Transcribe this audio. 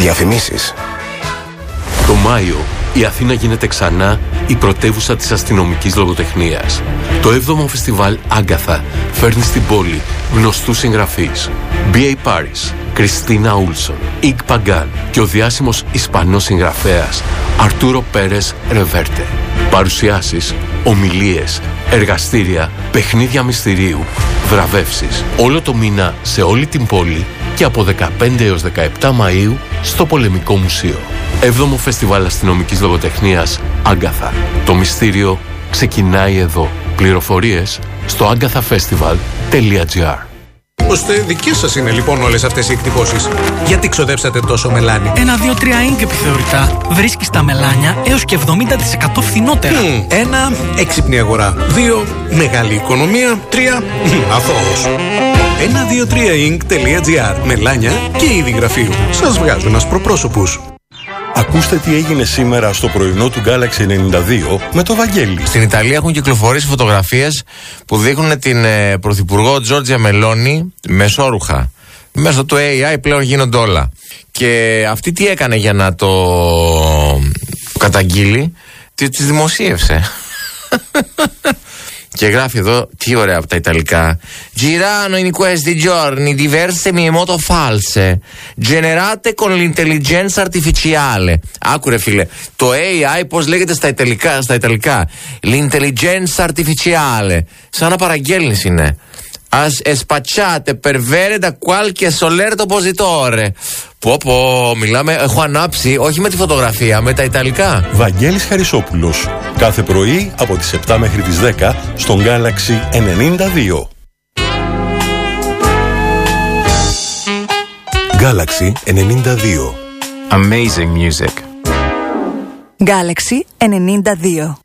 Διαφημίσεις. Το Μάιο η Αθήνα γίνεται ξανά η πρωτεύουσα της αστυνομικής λογοτεχνίας. Το 7ο φεστιβάλ Άγκαθα φέρνει στην πόλη γνωστούς συγγραφείς. B.A. Paris, Κριστίνα Ούλσον, Ικ Παγκάν και ο διάσημος Ισπανός συγγραφέας Αρτούρο Πέρες Ρεβέρτε. Παρουσιάσεις, ομιλίες, εργαστήρια, παιχνίδια μυστηρίου, βραβεύσεις. Όλο το μήνα σε όλη την πόλη και από 15 έως 17 Μαΐου στο Πολεμικό Μουσείο. 7ο Φεστιβάλ Αστυνομικής Λογοτεχνίας Άγκαθα. Το μυστήριο ξεκινάει εδώ. Πληροφορίες στο agathafestival.gr. Ώστε δικές σας είναι λοιπόν όλες αυτές οι εκτυπώσεις. Γιατί ξοδέψατε τόσο μελάνι? 1, 2, 3 Inc επιθεωρητά. Βρίσκεις τα μελάνια έως και 70% φθηνότερα. 1. Έξυπνη αγορά. 2. Μεγάλη οικονομία. 3. Αθώος. 123inc.gr. Μελάνια και είδη γραφείου. Σας βγάζουν ασπροπρόσωπους. Ακούστε τι έγινε σήμερα στο πρωινό του Galaxy 92 με το Βαγγέλη. Στην Ιταλία έχουν κυκλοφορήσει φωτογραφίες που δείχνουν την πρωθυπουργό Τζόρτζια Μελόνι μεσόρουχα. Μέσω του AI πλέον γίνονται όλα. Και αυτή τι έκανε για να το καταγγείλει? Τις δημοσίευσε. Και γράφει εδώ, τι ωραία από τα Ιταλικά. Girano in questi giorni diverse mie moto false generate con l'intelligenza artificiale. Άκουρε φίλε, το AI πώς λέγεται στα Ιταλικά? L'intelligenza artificiale. Σαν να παραγγέλνεις είναι. As spacciate per vere da qualche solerto oppositore. Πω, μιλάμε, έχω ανάψει, όχι με τη φωτογραφία, με τα Ιταλικά. Βαγγέλης Χαρισόπουλος. Κάθε πρωί από τις 7 μέχρι τις 10 στον Galaxy 92. Galaxy 92. Amazing music. Galaxy 92.